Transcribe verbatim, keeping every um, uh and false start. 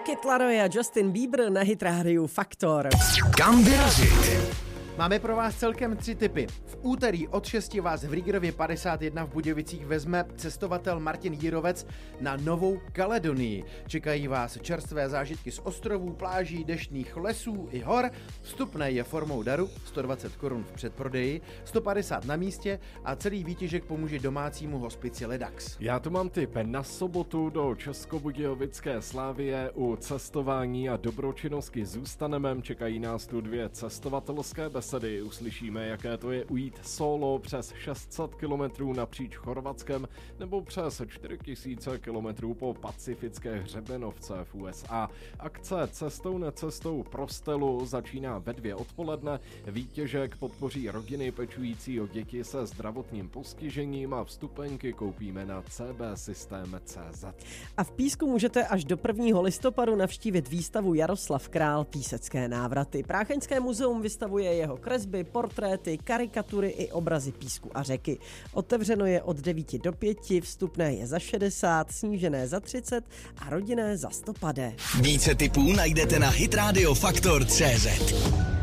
Kid Laroi a Justin Bieber na Hit Rádiu Faktor. Kam vyrazit? Máme pro vás celkem tři tipy. V úterý od šesti vás v Rígerově padesát jedna v Budějovicích vezme cestovatel Martin Jírovec na Novou Kaledonii. Čekají vás čerstvé zážitky z ostrovů, pláží, deštných lesů i hor. Vstupné je formou daru, sto dvacet korun v předprodeji, sto padesát na místě a celý výtěžek pomůže domácímu hospici Ledax. Já tu mám tip na sobotu do Českobudějovické Slávie. U cestování a dobročinnosti zůstaneme. Čekají nás tu dvě cestovatelské besedy. Uslyšíme, jaké to je ujít solo přes šest set kilometrů napříč Chorvatskem nebo přes čtyři tisíce kilometrů po pacifické hřebenovce v U S A. Akce Cestou necestou pro Stelu začíná ve dvě odpoledne. Výtěžek podpoří rodiny pečující o děti se zdravotním postižením a vstupenky koupíme na c b systém tečka c z. A v Písku můžete až do prvního listopadu navštívit výstavu Jaroslav Král Písecké návraty. Prácheňské muzeum vystavuje jeho kresby, portréty, karikatury i obrazy písku a řeky. Otevřeno je od devíti do pěti, vstupné je za šedesát, snížené za třicet a rodinné za sto padé. Více tipů najdete na hitradio faktor tečka cé zet.